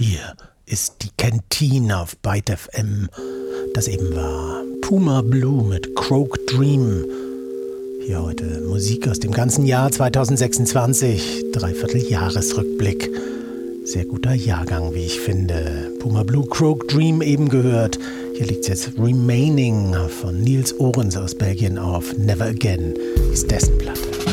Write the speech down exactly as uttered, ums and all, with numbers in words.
Hier ist die Kantine auf Byte F M. Das eben war Puma Blue mit Croak Dream. Hier heute Musik aus dem ganzen Jahr zwanzig sechsundzwanzig. Dreivierteljahresrückblick. Sehr guter Jahrgang, wie ich finde. Puma Blue, Croak Dream eben gehört. Hier liegt jetzt Remaining von Niels Ohrens aus Belgien auf Never Again. Ist dessen Platte.